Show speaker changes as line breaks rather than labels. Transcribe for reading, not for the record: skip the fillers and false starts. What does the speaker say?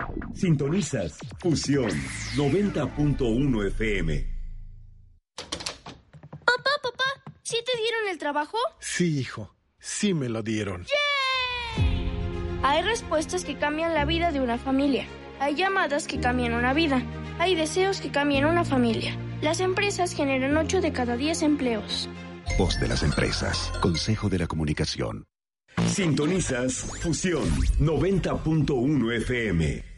Sintonizas Fusión 90.1 FM.
Papá, ¿sí te dieron el trabajo?
Sí, hijo, sí me lo dieron.
¡Yay! Hay respuestas que cambian la vida de una familia. Hay llamadas que cambian una vida. Hay deseos que cambian una familia. Las empresas generan 8 de cada 10 empleos.
Voz de las empresas. Consejo de la Comunicación.
Sintonizas Fusión 90.1 FM.